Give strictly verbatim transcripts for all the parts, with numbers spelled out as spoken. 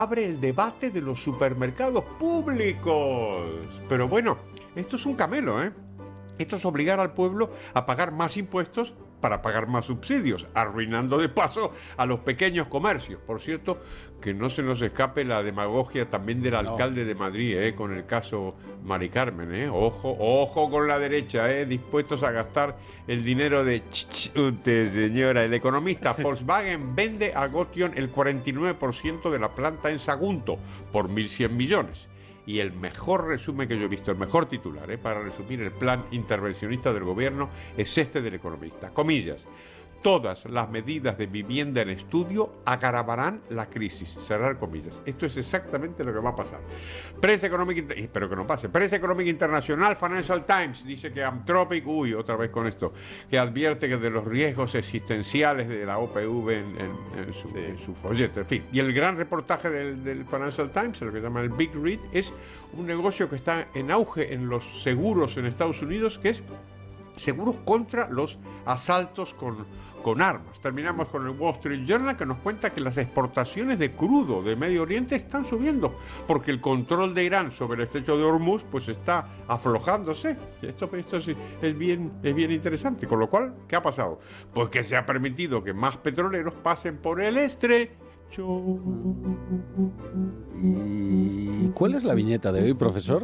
abre el debate de los supermercados públicos. Pero bueno, esto es un camelo, ¿eh? Esto es obligar al pueblo a pagar más impuestos para pagar más subsidios, arruinando de paso a los pequeños comercios. Por cierto, que no se nos escape la demagogia también del no. alcalde de Madrid, ¿eh? Con el caso Mari Carmen, ¿eh? Ojo, ojo con la derecha, ¿eh? Dispuestos a gastar el dinero de... Ch, ch, usted, señora. El economista Volkswagen vende a Gotion el cuarenta y nueve por ciento de la planta en Sagunto por mil cien millones. Y el mejor resumen que yo he visto, el mejor titular, ¿eh? para resumir el plan intervencionista del gobierno, es este del economista. Comillas. Todas las medidas de vivienda en estudio agravarán la crisis. Cerrar comillas. Esto es exactamente lo que va a pasar. Prensa Económica, espero que no pase. Prensa Económica Internacional, Financial Times, dice que Anthropic, uy, otra vez con esto, que advierte que de los riesgos existenciales de la O P V en, en, en, su, sí. en su folleto. En fin, y el gran reportaje del, del Financial Times, lo que llama el Big Read, es un negocio que está en auge en los seguros en Estados Unidos, que es seguros contra los asaltos con, con armas. Terminamos con el Wall Street Journal, que nos cuenta que las exportaciones de crudo de Medio Oriente están subiendo, porque el control de Irán sobre el estrecho de Hormuz pues está aflojándose. Esto, esto sí, es, bien, es bien interesante. Con lo cual, ¿qué ha pasado? Pues que se ha permitido que más petroleros pasen por el estrecho. ¿Y cuál es la viñeta de hoy, profesor?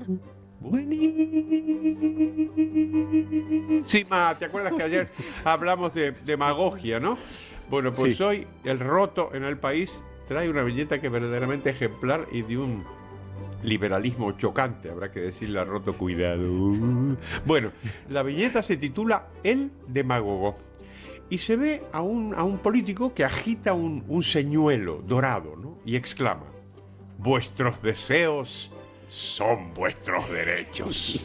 Buenísima. ¿Te acuerdas que ayer hablamos de demagogia, no? Bueno, pues sí. Hoy el roto en el país trae una viñeta que es verdaderamente ejemplar y de un liberalismo chocante, habrá que decirle al roto cuidado. Bueno, la viñeta se titula El demagogo y se ve a un, a un político que agita un, un señuelo dorado, ¿no? Y exclama: vuestros deseos son vuestros derechos.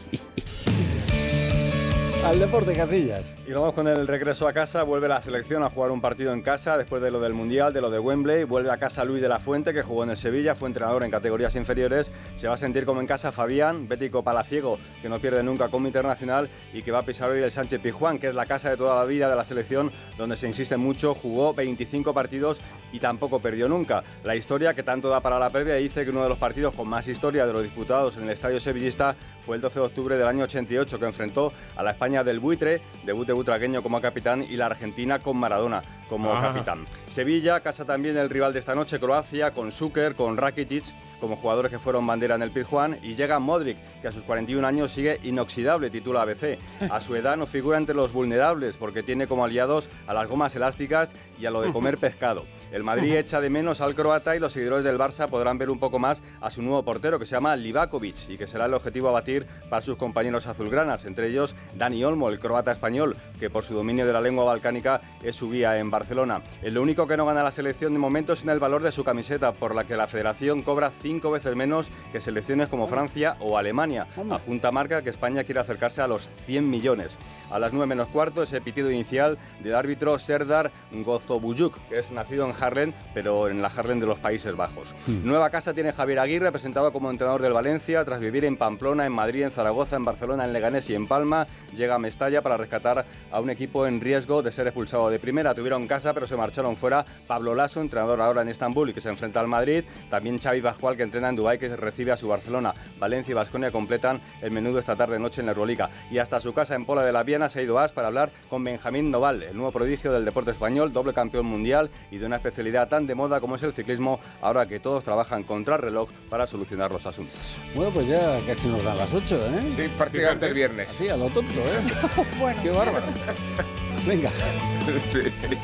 Al deporte, Casillas. Y vamos con el regreso a casa. Vuelve la selección a jugar un partido en casa después de lo del Mundial, de lo de Wembley. Vuelve a casa Luis de la Fuente, que jugó en el Sevilla, fue entrenador en categorías inferiores. Se va a sentir como en casa Fabián, bético palaciego, que no pierde nunca como internacional y que va a pisar hoy el Sánchez Pizjuán, que es la casa de toda la vida de la selección, donde se insiste mucho. Jugó veinticinco partidos y tampoco perdió nunca. La historia que tanto da para la pérdida dice que uno de los partidos con más historia de los disputados en el estadio sevillista fue el doce de octubre del año ochenta y ocho, que enfrentó a la España del Buitre, debut de butragueño como capitán, y la Argentina con Maradona como ah. capitán. Sevilla, casa también el rival de esta noche, Croacia, con Šuker, con Rakitic, como jugadores que fueron bandera en el Pizjuán, y llega Modric, que a sus cuarenta y un años sigue inoxidable, titula A B C. A su edad no figura entre los vulnerables, porque tiene como aliados a las gomas elásticas y a lo de comer pescado. El Madrid echa de menos al croata y los seguidores del Barça podrán ver un poco más a su nuevo portero, que se llama Livakovic, y que será el objetivo a batir para sus compañeros azulgranas, entre ellos Dani Olmo, el croata español, que por su dominio de la lengua balcánica es su guía en Barcelona. Lo único que no gana la selección de momento es en el valor de su camiseta, por la que la federación cobra cinco veces menos que selecciones como Francia o Alemania. Apunta Marca que España quiere acercarse a los cien millones. A las nueve menos cuarto, ese pitido inicial del árbitro Serdar Gozobujuk, que es nacido en Haarlem, pero en la Haarlem de los Países Bajos. Mm. Nueva casa tiene Javier Aguirre, presentado como entrenador del Valencia, tras vivir en Pamplona, en Madrid, en Zaragoza, en Barcelona, en Leganés y en Palma. Llega a Mestalla para rescatar a un equipo en riesgo de ser expulsado de primera. Tuvieron casa, pero se marcharon fuera Pablo Lasso, entrenador ahora en Estambul y que se enfrenta al Madrid. También Xavi Pascual, que entrena en Dubái, que recibe a su Barcelona. Valencia y Baskonia completan el menudo esta tarde-noche en la Euroliga. Y hasta su casa en Pola de la Viana se ha ido As para hablar con Benjamín Noval, el nuevo prodigio del deporte español, doble campeón mundial y de una especialidad tan de moda como es el ciclismo, ahora que todos trabajan contra el reloj para solucionar los asuntos. Bueno, pues ya casi nos dan las ocho, ¿eh? Sí, prácticamente el viernes. Sí, a lo tonto, ¿eh? Bueno. Qué bárbaro. Venga. Sí.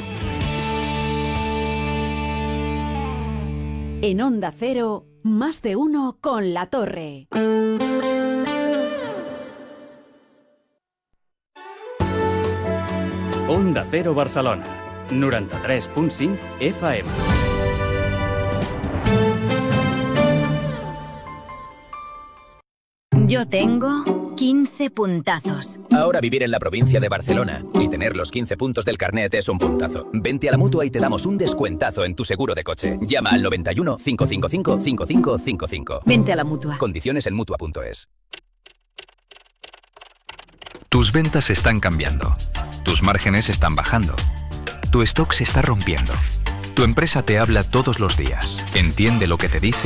En Onda Cero, más de uno con La Torre. Onda Cero Barcelona, noranta-tres punt cinc F M. Yo tengo quince puntazos. Ahora vivir en la provincia de Barcelona y tener los quince puntos del carnet es un puntazo. Vente a la Mutua y te damos un descuentazo en tu seguro de coche. Llama al noventa y uno, cinco cinco cinco, cinco cinco cinco cinco. Vente a la Mutua. Condiciones en Mutua punto es. Tus ventas están cambiando. Tus márgenes están bajando. Tu stock se está rompiendo. Tu empresa te habla todos los días. Entiende lo que te dice